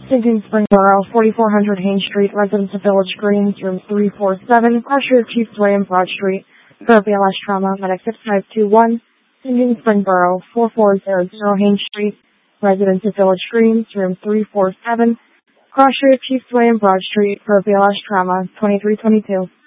Sinking Springboro, 4400 Haines Street, residents of Village Greens, room 347, Crusher, Chiefs Way and Broad Street, for BLS trauma, medic 6521. Sinking Springboro, 4400 Haines Street, residents of Village Greens, room 347, Crusher, Chiefs Way and Broad Street, for BLS trauma, 2322.